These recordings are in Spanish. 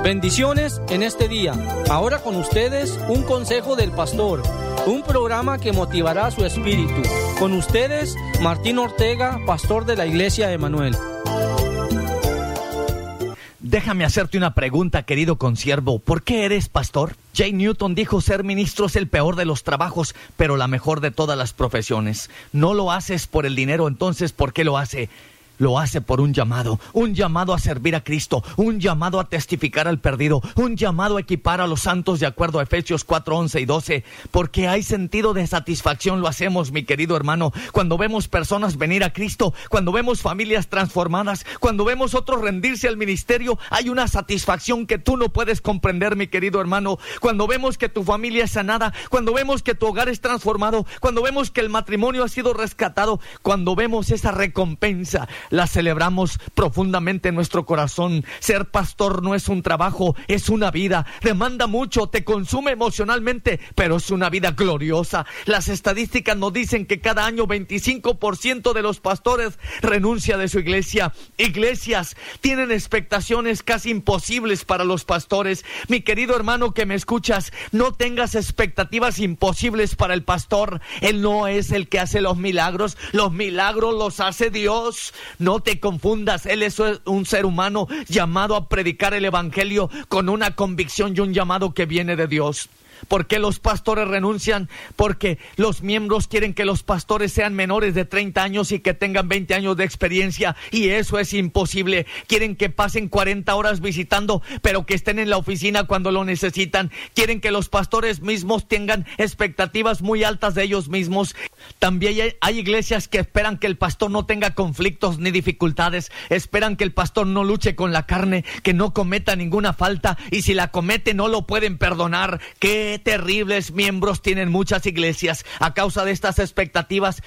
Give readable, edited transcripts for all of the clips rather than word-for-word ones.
Bendiciones en este día. Ahora con ustedes, un consejo del pastor, un programa que motivará su espíritu. Con ustedes, Martín Ortega, pastor de la Iglesia Emanuel. Déjame hacerte una pregunta, querido consiervo. ¿Por qué eres pastor? Jay Newton dijo: ser ministro es el peor de los trabajos, pero la mejor de todas las profesiones. No lo haces por el dinero, entonces ¿por qué lo hace? Lo hace por un llamado a servir a Cristo, un llamado a testificar al perdido, un llamado a equipar a los santos de acuerdo a Efesios 4, 11 y 12, porque hay sentido de satisfacción. Lo hacemos, mi querido hermano, cuando vemos personas venir a Cristo, cuando vemos familias transformadas, cuando vemos otros rendirse al ministerio. Hay una satisfacción que tú no puedes comprender, mi querido hermano, cuando vemos que tu familia es sanada, cuando vemos que tu hogar es transformado, cuando vemos que el matrimonio ha sido rescatado, cuando vemos esa recompensa. La celebramos profundamente en nuestro corazón. Ser pastor no es un trabajo, es una vida. Demanda mucho, te consume emocionalmente, pero es una vida gloriosa. Las estadísticas nos dicen que cada año 25% de los pastores renuncia de su iglesia. Iglesias tienen expectaciones casi imposibles para los pastores. Mi querido hermano que me escuchas, no tengas expectativas imposibles para el pastor. Él no es el que hace los milagros los hace Dios. No te confundas, Él es un ser humano llamado a predicar el evangelio con una convicción y un llamado que viene de Dios. ¿Por qué los pastores renuncian? Porque los miembros quieren que los pastores sean menores de 30 años y que tengan 20 años de experiencia, y eso es imposible. Quieren que pasen 40 horas visitando, pero que estén en la oficina cuando lo necesitan. Quieren que los pastores mismos tengan expectativas muy altas de ellos mismos. También hay iglesias que esperan que el pastor no tenga conflictos ni dificultades, esperan que el pastor no luche con la carne, que no cometa ninguna falta, y si la comete no lo pueden perdonar. ¡Qué terribles miembros tienen muchas iglesias a causa de estas expectativas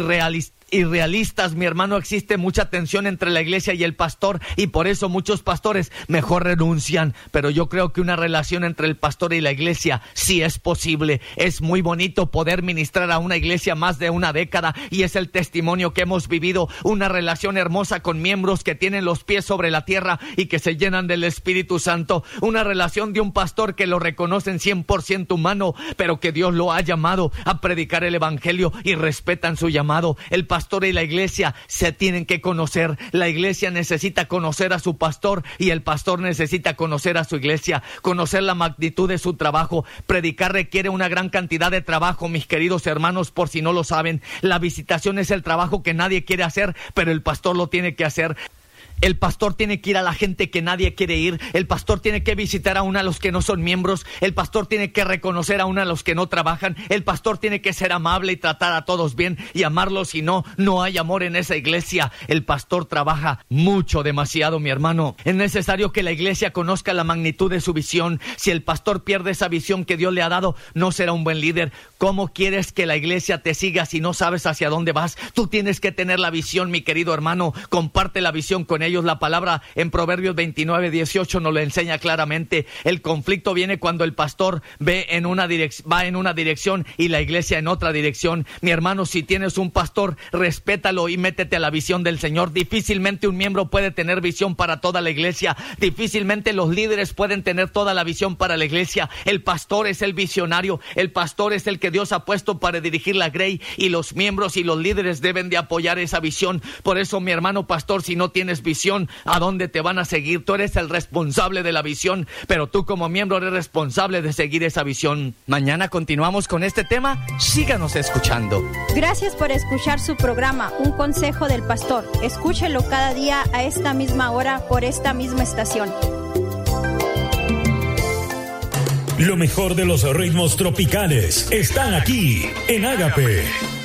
irrealistas, mi hermano! Existe mucha tensión entre la iglesia y el pastor, y por eso muchos pastores mejor renuncian. Pero yo creo que una relación entre el pastor y la iglesia sí es posible. Es muy bonito poder ministrar a una iglesia más de una década, y es el testimonio que hemos vivido. Una relación hermosa con miembros que tienen los pies sobre la tierra y que se llenan del Espíritu Santo. Una relación de un pastor que lo reconocen 100% humano, pero que Dios lo ha llamado a predicar el evangelio y respetan su llamado. El pastor y la iglesia se tienen que conocer. La iglesia necesita conocer a su pastor y el pastor necesita conocer a su iglesia, conocer la magnitud de su trabajo. Predicar requiere una gran cantidad de trabajo, mis queridos hermanos, por si no lo saben. La visitación es el trabajo que nadie quiere hacer, pero el pastor lo tiene que hacer. El pastor tiene que ir a la gente que nadie quiere ir. El pastor tiene que visitar aún a los que no son miembros. El pastor tiene que reconocer aún a los que no trabajan. El pastor tiene que ser amable y tratar a todos bien y amarlos. Si no, no hay amor en esa iglesia. El pastor trabaja mucho, demasiado, mi hermano. Es necesario que la iglesia conozca la magnitud de su visión. Si el pastor pierde esa visión que Dios le ha dado, no será un buen líder. ¿Cómo quieres que la iglesia te siga si no sabes hacia dónde vas? Tú tienes que tener la visión, mi querido hermano. Comparte la visión con ellos. La palabra en Proverbios 29, 18 nos lo enseña claramente. El conflicto viene cuando el pastor va en una dirección y la iglesia en otra dirección. Mi hermano, si tienes un pastor, respétalo y métete a la visión del Señor. Difícilmente un miembro puede tener visión para toda la iglesia. Difícilmente los líderes pueden tener toda la visión para la iglesia. El pastor es el visionario. El pastor es el que Dios ha puesto para dirigir la grey, y los miembros y los líderes deben de apoyar esa visión. Por eso, mi hermano pastor, si no tienes visión, ¿a dónde te van a seguir? Tú eres el responsable de la visión, pero tú como miembro eres responsable de seguir esa visión. Mañana continuamos con este tema. Síganos escuchando. Gracias por escuchar su programa, Un Consejo del Pastor. Escúchelo cada día a esta misma hora por esta misma estación. Lo mejor de los ritmos tropicales están aquí en Ágape.